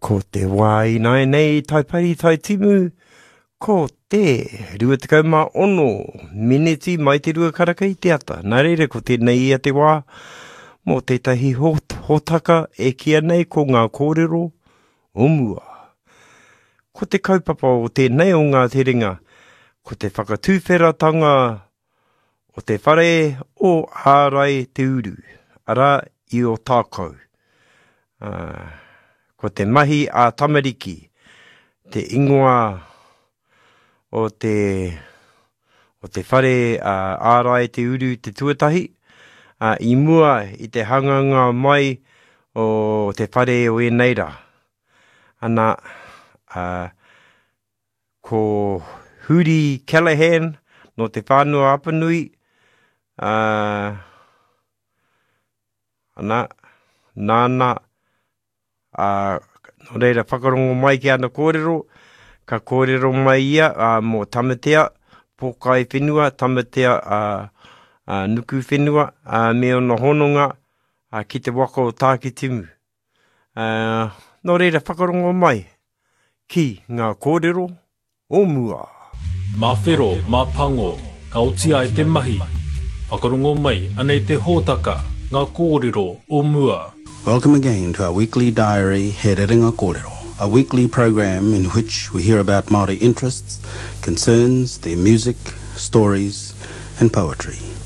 Ko te wai nai nei tai pari tai timu, ko te 26 miniti mai te rua karaka i te ata. Nā reira ko te nei ia te wā, mō tētahi hōtaka e kia nei ko ngā kōrero o mua. Ko te kaupapa o tēnei o ngā te ringa, ko te whakatūwheratanga o te whare o ārai te uru, ara i o tākau. Ko te mahi a tamariki, te ingoa o te whare ārai te uru te tuatahi, i mua i te hanganga mai o te whare o e neira. Ana, ko Huri Callahan no te whānua apanui, nāna, no reira whakarongo mai ki ana kōrero, ka kōrero mai ia mō tamatea, pōkai whenua, tamatea nuku whenua, me ona hononga ki te waka o tāki timu. No reira whakarongo mai ki ngā kōrero o mua. Mā whero, mā pango, ka otia e te mahi, whakarongo mai anei te hōtaka, ngā kōrero o mua. Welcome again to our weekly diary, He Rerenga Kōrero, a weekly program in which we hear about Māori interests, concerns, their music, stories and poetry.